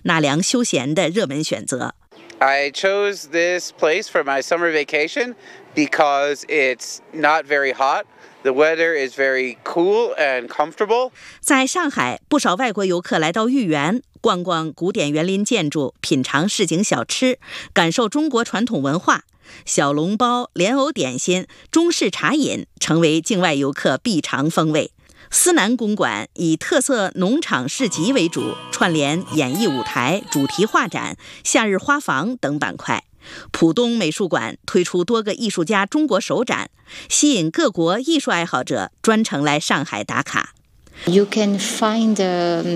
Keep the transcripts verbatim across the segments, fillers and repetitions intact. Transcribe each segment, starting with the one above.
纳凉休闲的热门选择。 I chose this place for my summer vacation because it's not very hot. The weather is very cool and comfortable. 在上海，不少外国游客来到豫园，逛逛古典园林建筑，品尝市井小吃，感受中国传统文化。小笼包、莲藕点心、中式茶饮成为境外游客必尝风味。思南公馆以特色农场市集为主，串联演艺舞台、主题画展、夏日花房等板块。浦东美术馆推出多个艺术家中国首展，吸引各国艺术爱好者专程来上海打卡。 You can find um,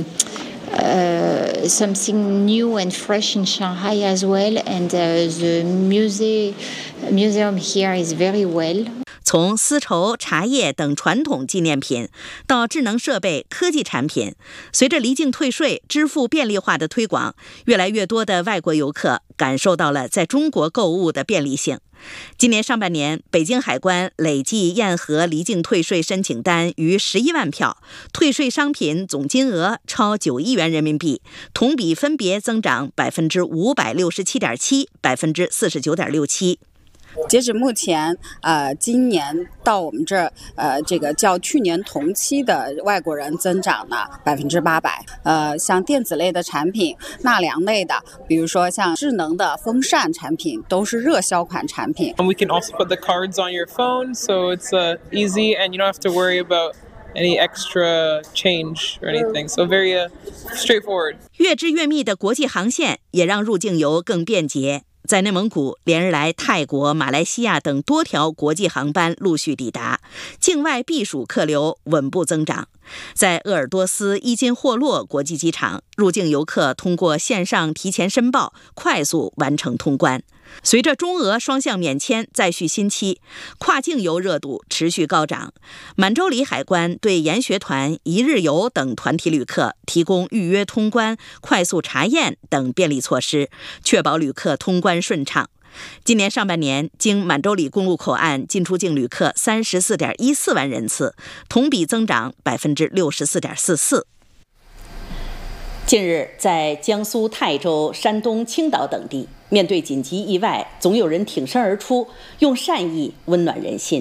uh, something new and fresh in Shanghai as well, and uh, the muse- museum here is very well. 从丝绸、茶叶等传统纪念品到智能设备、科技产品，随着离境退税、支付便利化的推广，越来越多的外国游客感受到了在中国购物的便利性。今年上半年，北京海关累计验核离境退税申请单逾十一万票，退税商品总金额超九亿元人民币，同比分别增长百分之五百六十七点七、百分之四十九点六七。 截止目前，呃，今年到我们这儿，呃，这个较去年同期的外国人增长了百分之八百。呃，像电子类的产品、纳凉类的，比如说像智能的风扇产品，都是热销款产品。 We can also put the cards on your phone, so it's uh, easy, and you don't have to worry about any extra change or anything. So very uh, straightforward. 越织越密的国际航线也让入境游更便捷。在内蒙古，连日来泰国、马来西亚等多条国际航班陆续抵达，境外避暑客流稳步增长。在鄂尔多斯伊金霍洛国际机场，入境游客通过线上提前申报，快速完成通关。随着中俄双向免签再续新期，跨境游热度持续高涨。满洲里海关对研学团、一日游等团体旅客提供预约通关、快速查验等便利措施，确保旅客通关顺畅。今年上半年，经满洲里公路口岸进出境旅客三十四点一四万人次，同比增长百分之六十四点四四。近日，在江苏泰州、山东青岛等地，面对紧急意外，总有人挺身而出，用善意温暖人心。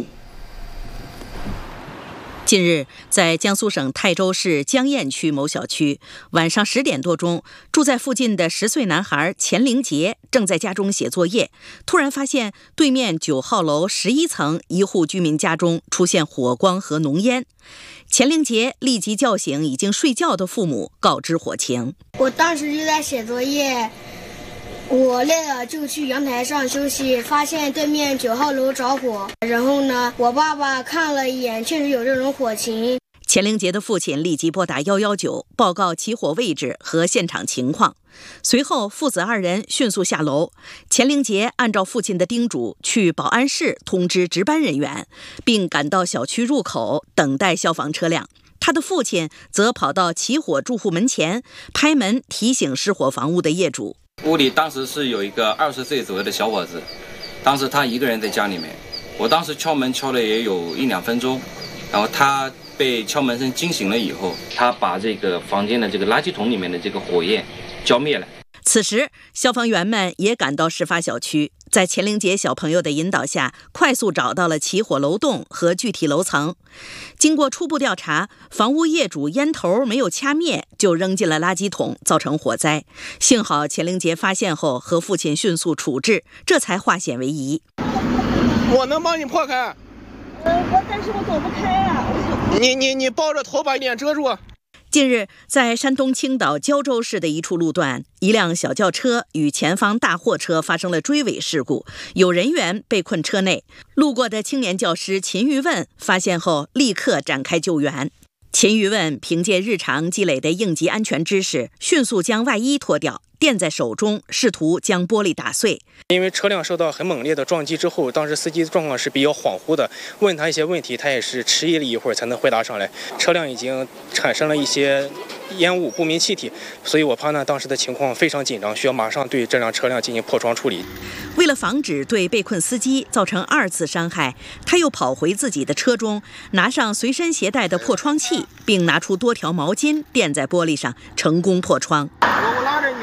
近日，在江苏省泰州市江堰区某小区，晚上十点多钟，住在附近的十岁男孩钱凌杰正在家中写作业，突然发现对面九号楼十一层一户居民家中出现火光和浓烟。钱凌杰立即叫醒已经睡觉的父母，告知火情。 我当时就在写作业，我累了就去阳台上休息，发现对面九号楼着火，然后呢，我爸爸看了一眼，确实有这种火情。 钱凌杰的父亲立即拨打一一九，报告起火位置和现场情况。随后，父子二人迅速下楼。钱凌杰按照父亲的叮嘱，去保安室通知值班人员，并赶到小区入口等待消防车辆。他的父亲则跑到起火住户门前，拍门提醒失火房屋的业主。 屋里当时是有一个二十岁左右的小伙子，当时他一个人在家里面。我当时敲门敲了也有一两分钟，然后他被敲门声惊醒了以后，他把这个房间的这个垃圾桶里面的这个火焰浇灭了。 此时，消防员们也赶到事发小区，在钱凌杰小朋友的引导下，快速找到了起火楼栋和具体楼层。经过初步调查，房屋业主烟头没有掐灭，就扔进了垃圾桶，造成火灾。幸好钱凌杰发现后和父亲迅速处置，这才化险为夷。 我能帮你破开。 呃，我但是我走不开啊。 你你你抱着头把脸遮住。 近日，在山东青岛胶州市的一处路段，一辆小轿车与前方大货车发生了追尾事故，有人员被困车内。路过的青年教师秦玉问发现后，立刻展开救援。秦玉问凭借日常积累的应急安全知识，迅速将外衣脱掉，垫在手中，试图将玻璃打碎。 因为车辆受到很猛烈的撞击之后，当时司机的状况是比较恍惚的，问他一些问题，他也是迟疑了一会儿才能回答上来。车辆已经产生了一些烟雾、不明气体，所以我判断当时的情况非常紧张，需要马上对这辆车辆进行破窗处理。 为了防止对被困司机造成二次伤害，他又跑回自己的车中，拿上随身携带的破窗器，并拿出多条毛巾垫在玻璃上，成功破窗。 我拉着你。